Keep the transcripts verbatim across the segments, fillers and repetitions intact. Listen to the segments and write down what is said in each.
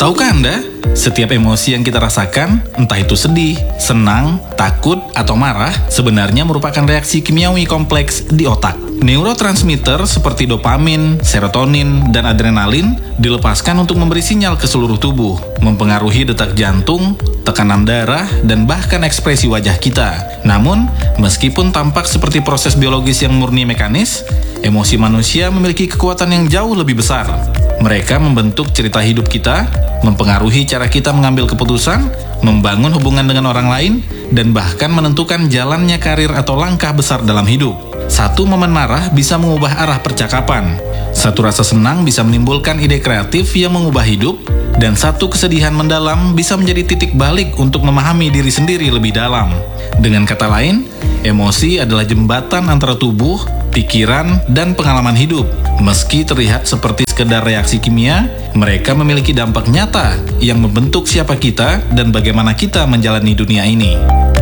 Tahukah Anda, setiap emosi yang kita rasakan, entah itu sedih, senang, takut, atau marah, sebenarnya merupakan reaksi kimiawi kompleks di otak. Neurotransmitter seperti dopamin, serotonin, dan adrenalin dilepaskan untuk memberi sinyal ke seluruh tubuh, mempengaruhi detak jantung, tekanan darah, dan bahkan ekspresi wajah kita. Namun, meskipun tampak seperti proses biologis yang murni mekanis, emosi manusia memiliki kekuatan yang jauh lebih besar. Mereka membentuk cerita hidup kita, mempengaruhi cara kita mengambil keputusan, membangun hubungan dengan orang lain, dan bahkan menentukan jalannya karir atau langkah besar dalam hidup. Satu momen marah bisa mengubah arah percakapan. Satu rasa senang bisa menimbulkan ide kreatif yang mengubah hidup, dan satu kesedihan mendalam bisa menjadi titik balik untuk memahami diri sendiri lebih dalam. Dengan kata lain, emosi adalah jembatan antara tubuh, pikiran, dan pengalaman hidup. Meski terlihat seperti sekedar reaksi kimia, mereka memiliki dampak nyata yang membentuk siapa kita dan bagaimana kita menjalani dunia ini.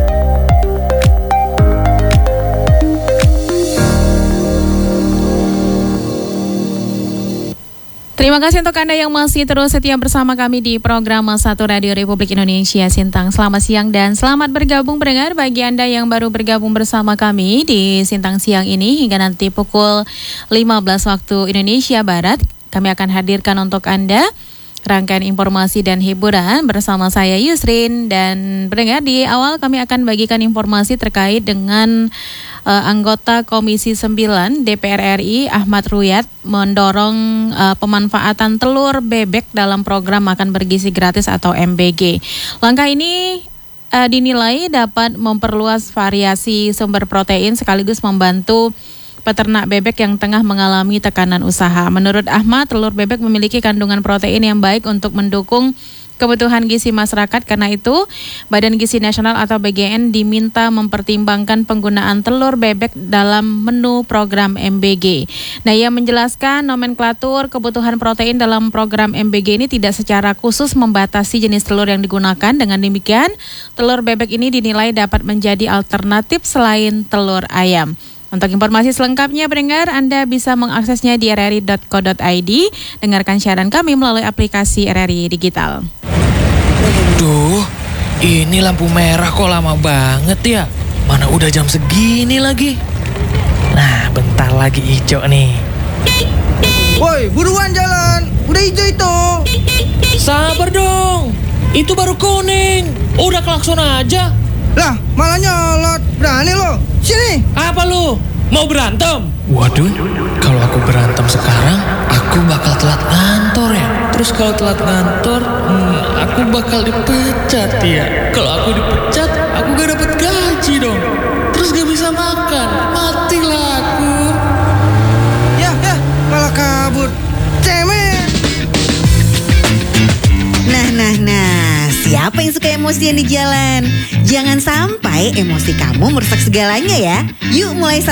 Terima kasih untuk Anda yang masih terus setia bersama kami di program satu Radio Republik Indonesia Sintang. Selamat siang dan selamat bergabung pendengar. Bagi Anda yang baru bergabung bersama kami di Sintang siang ini hingga nanti pukul lima belas waktu Indonesia Barat, kami akan hadirkan untuk Anda rangkaian informasi dan hiburan bersama saya Yusrin. Dan pendengar, di awal kami akan bagikan informasi terkait dengan uh, anggota Komisi sembilan D P R R I Ahmad Ruyat mendorong uh, pemanfaatan telur bebek dalam program makan bergizi gratis atau M B G. Langkah ini uh, dinilai dapat memperluas variasi sumber protein sekaligus membantu peternak bebek yang tengah mengalami tekanan usaha. Menurut Ahmad, telur bebek memiliki kandungan protein yang baik untuk mendukung kebutuhan gizi masyarakat. Karena itu, Badan Gizi Nasional atau B G N diminta mempertimbangkan penggunaan telur bebek dalam menu program M B G. Nah, ia menjelaskan nomenklatur kebutuhan protein dalam program M B G ini tidak secara khusus membatasi jenis telur yang digunakan. Dengan demikian, telur bebek ini dinilai dapat menjadi alternatif selain telur ayam. Untuk informasi selengkapnya, pendengar, Anda bisa mengaksesnya di r r i dot co dot i d. Dengarkan siaran kami melalui aplikasi R R I Digital. Duh, ini lampu merah kok lama banget ya? Mana udah jam segini lagi? Nah, bentar lagi hijau nih. Woi, buruan jalan. Udah hijau itu. Sabar dong. Itu baru kuning. Udah klakson aja. Lah, malah nyolot. Berani lo. Sini. Apa lu? Mau berantem? Waduh, kalau aku berantem sekarang, aku bakal telat kantor ya. Terus kalau telat kantor, hmm, aku bakal dipecat ya. Kalau aku dipecat, aku gak dapet gaji dong. Terus gak bisa makan. Matilah aku. Ya, ya, malah kabur. Cemen. Nah, nah, nah. Siapa yang suka emosian di jalan? Jangan sampai emosi kamu merusak segalanya ya. Yuk mulai